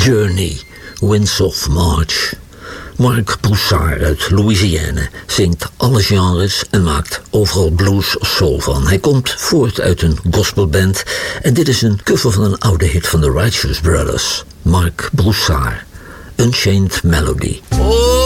Journey, Winds of March. Marc Broussard uit Louisiana zingt alle genres en maakt overal blues of soul van. Hij komt voort uit een gospelband en dit is een cover van een oude hit van de Righteous Brothers. Marc Broussard, Unchained Melody. Oh!